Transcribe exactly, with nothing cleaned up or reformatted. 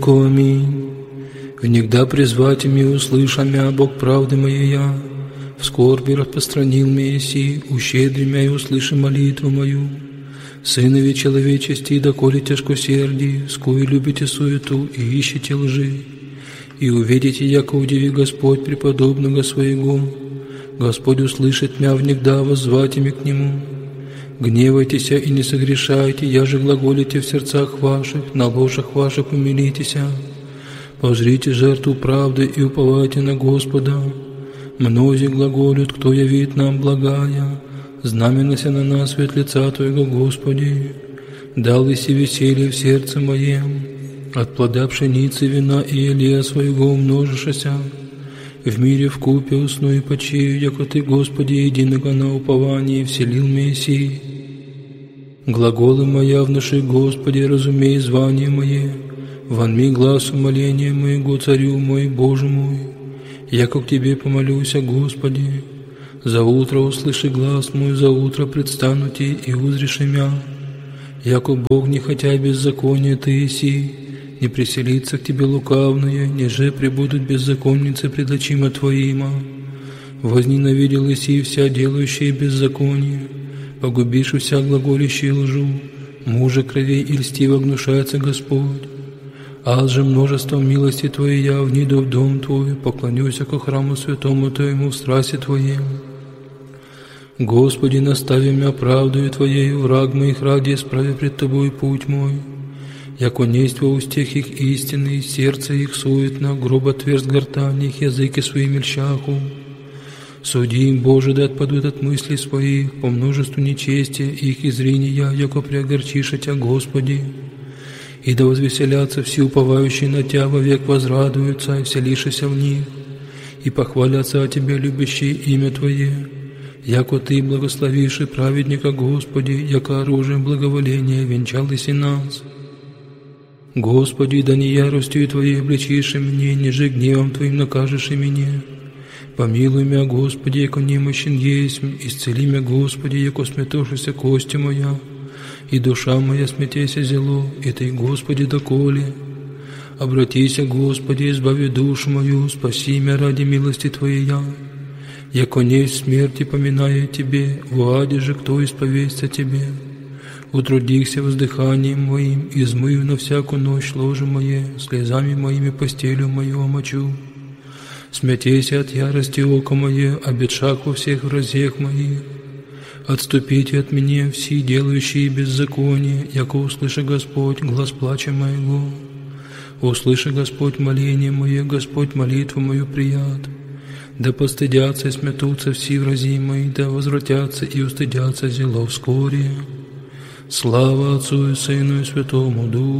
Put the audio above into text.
Аминь. Внегда призвать ими услыша мя, Бог правды моей я, в скорби распространил Месси, ущедри мя и услыши молитву мою. Сынови человечести, доколе тяжкосердии, скую любите суету и ищете лжи, и увидите, яко удиви Господь преподобного своего. Господь услышит мя внегда, воззвать ими к Нему. Гневайтеся и не согрешайте, я же глаголите в сердцах ваших, на ложах ваших умилитеся. Позрите жертву правды и уповайте на Господа. Мнози глаголют, кто явит нам благая, знаменася на нас свет лица Твоего, Господи. Дал иси веселье в сердце моем, от плода пшеницы, вина и елея своего умножишася. В мире вкупе усну и почию, яко Ты, Господи, единого на уповании вселил Мессии. Глаголы моя внуши, Господи, разумей звание мое, вонми глаз умоления моего, Царю мой, Боже мой. Яко к Тебе помолюся, Господи, за утро услыши глаз мой, за утро предстану Ти и узришь мя. Яко Бог не хотя беззакония Ты иси, не приселится к Тебе лукавные, неже пребудут беззаконницы пред очима Твоима. Возненавидел иси вся делающие беззаконие, погубишь вся глаголящие лжу, мужа кровей и льстиво гнушается Господь. Аз же множеством милости Твоей я вниду в дом Твой, поклонюсь ко храму святому Твоему в страсти Твоем. Господи, настави мя правдою Твоею, враг моих ради исправи пред Тобой путь мой. Яко несть во устех их истины, сердце их суетно, гроб отверст гортань их, языки свои мельчаху. Суди им, Боже, да отпадут от мыслей своих, по множеству нечестия их и зрения, яко преогорчиша Тя, Господи. И да возвеселятся все уповающие на Тя, вовек возрадуются и вселишися в них, и похвалятся о Тебе, любящие имя Твое. Яко Ты благословишь и праведника, Господи, яко оружием благоволения венчал иси нас. Господи, да не яростью Твоей обличишь мне, ниже гневом Твоим накажешь и меня. Помилуй мя, Господи, яко немощен есмь, исцели мя, Господи, яко сметошися кости моя, и душа моя смятеся зело, и Ты, Господи, доколе. Обратися, Господи, избави душу мою, спаси мя ради милости Твоей я. Яко несть смерти поминая Тебе, в аде же кто исповестся Тебе. Утрудихся воздыханием моим, измыв на всякую ночь ложе мое, слезами моими постелью мою омочу. Смятейся от ярости око мое, обетшак во всех вразех моих. Отступите от меня все делающие беззаконие, яко услыши Господь глас плача моего. Услыши Господь моление мое, Господь молитву мою прият. Да постыдятся и смятутся все врази мои, да возвратятся и устыдятся зело вскоре. Слава Отцу и Сыну и Святому Духу.